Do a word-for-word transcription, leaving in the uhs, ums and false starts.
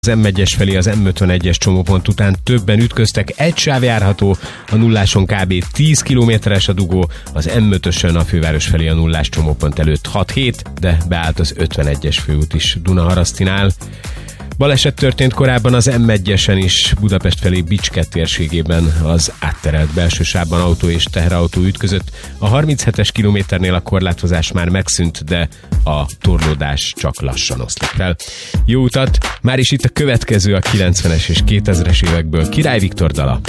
Az em egyes felé az em ötvenegyes csomópont után többen ütköztek, egy sáv járható, a nulláson kb. tíz kilométeres a dugó, az em ötösön a főváros felé a nullás csomópont előtt hat-hét, de beállt az ötvenegyes főút is Dunaharasztinál. Baleset történt korábban az em egyesen is, Budapest felé Bicske térségében az átterelt belső sávban autó és teherautó ütközött. A harminchetes kilométernél a korlátozás már megszűnt, de a torlódás csak lassan oszlik fel. Jó utat! Már is itt a következő a kilencvenes és kétezres évekből. Király Viktor dala.